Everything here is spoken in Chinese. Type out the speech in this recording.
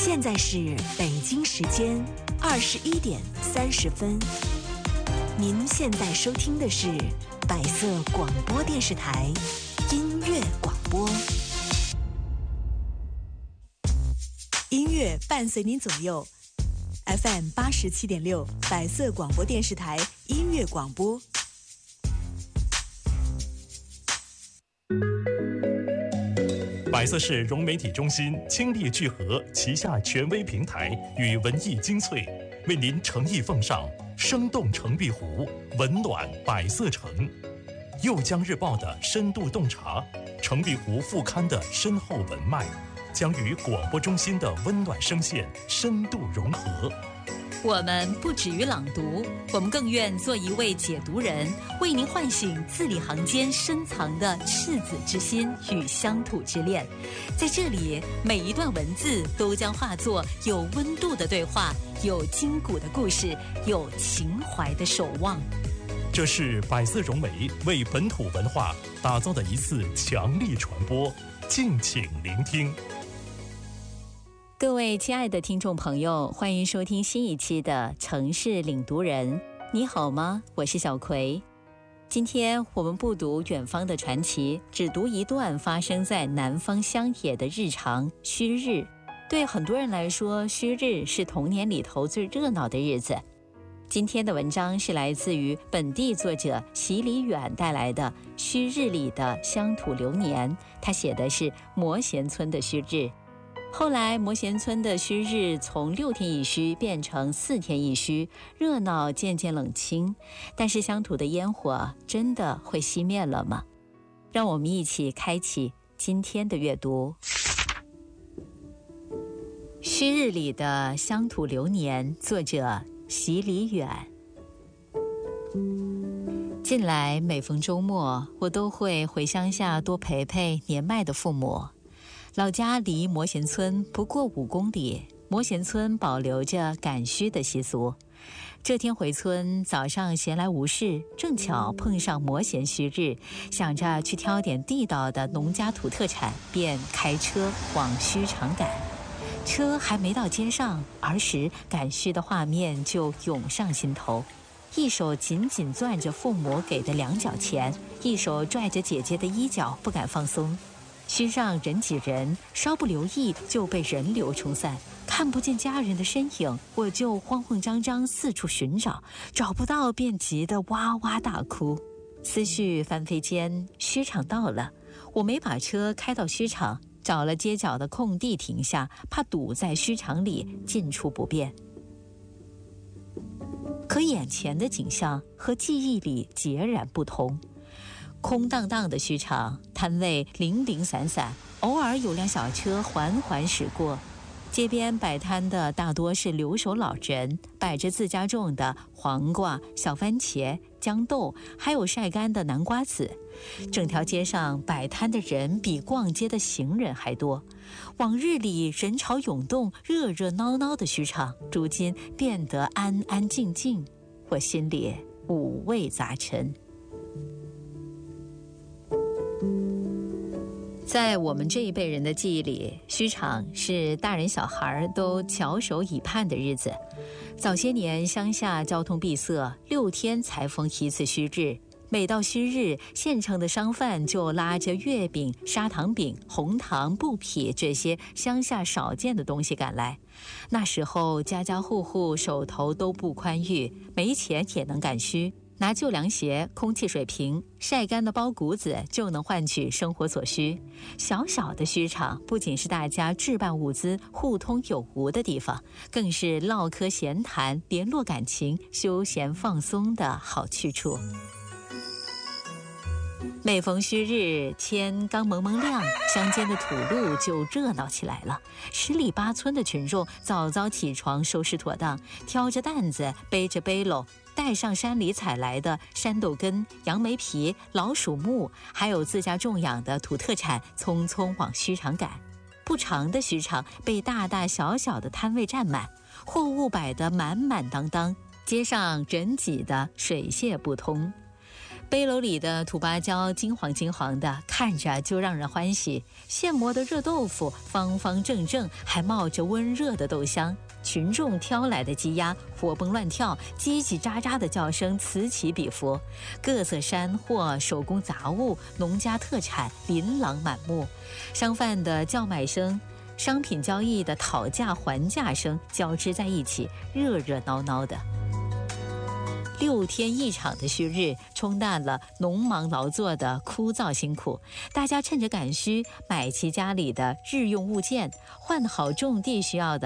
现在是北京时间21:30。您现在收听的是百色广播电视台音乐广播。音乐伴随您左右 ，FM 87.6，百色广播电视台音乐广播。 百色市融媒体中心倾力聚合旗下权威平台与文艺精粹，为您诚意奉上生动城壁湖，温暖百色城。右江日报的深度洞察，城壁湖副刊的深厚文脉，将与广播中心的温暖声线深度融合。 我们不止于朗读，我们更愿做一位解读人，为您唤醒字里行间深藏的赤子之心与乡土之恋。在这里，每一段文字都将化作有温度的对话，有筋骨的故事，有情怀的守望。 这是百色融媒为本土文化打造的一次强力传播，敬请聆听。 各位亲爱的听众朋友，欢迎收听新一期的城市领读人。你好吗？我是小葵。今天我们不读远方的传奇，只读一段发生在南方乡野的日常虚日。对很多人来说，虚日是童年里头最热闹的日子。今天的文章是来自于本地作者席里远带来的《虚日里的乡土流年》，他写的是磨贤村的虚日。后来磨贤村的虚日从6天一虚变成4天一虚，热闹渐渐冷清。但是乡土的烟火真的会熄灭了吗？让我们一起开启今天的阅读。虚日里的乡土流年，作者席里远。近来每逢周末，我都会回乡下多陪陪年迈的父母。老家离磨贤村不过5公里，磨贤村保留着赶虚的习俗。这天回村，早上闲来无事，正巧碰上磨贤虚日，想着去挑点地道的农家土特产，便开车往虚场赶。车还没到街上，儿时赶虚的画面就涌上心头，一手紧紧攥着父母给的2角钱，一手拽着姐姐的衣角，不敢放松。虚上人挤人，稍不留意就被人流冲散，看不见家人的身影，我就慌慌张张四处寻找，找不到便急得哇哇大哭。思绪翻飞间，虚场到了，我没把车开到虚场，找了街角的空地停下，怕堵在虚场里进出不便。可眼前的景象和记忆里截然不同。空荡荡的虚场，摊位零零散散，偶尔有辆小车缓缓驶过。街边摆摊的大多是留守老人，摆着自家种的黄瓜、小番茄、豇豆，还有晒干的南瓜子。整条街上摆摊的人比逛街的行人还多。往日里人潮涌动、热热闹闹的虚场，如今变得安安静静，我心里五味杂陈。在我们这一辈人的记忆里，虚场是大人小孩都翘首以盼的日子。早些年乡下交通闭塞，6天才逢一次虚日。每到虚日，县城的商贩就拉着月饼、砂糖饼、红糖、布匹这些乡下少见的东西赶来。那时候家家户户手头都不宽裕，没钱也能赶虚。拿旧凉鞋、空气水瓶、晒干的包谷子就能换取生活所需。小小的虚场不仅是大家置办物资、互通有无的地方，更是唠嗑闲谈、联络感情、休闲放松的好去处。每逢虚日，天刚蒙蒙亮，乡间的土路就热闹起来了。10里8村的群众早早起床，收拾妥当，挑着担子，背着背篓，带上山里采来的山豆根、杨梅皮、老鼠木，还有自家种养的土特产，匆匆往虚场赶。不长的虚场被大大小小的摊位占满，货物摆得满满当当，街上人挤得水泄不通。 背篓里的土芭蕉金黄金黄的，看着就让人欢喜。现磨的热豆腐方方正正，还冒着温热的豆香。群众挑来的鸡鸭活蹦乱跳，叽叽喳喳的叫声此起彼伏。各色山货、手工杂物、农家特产琳琅满目。商贩的叫卖声、商品交易的讨价还价声交织在一起，热热闹闹的。6天1场的旭日，冲淡了农忙劳作的枯燥辛苦。大家趁着赶需，买齐家里的日用物件，换好种地需要的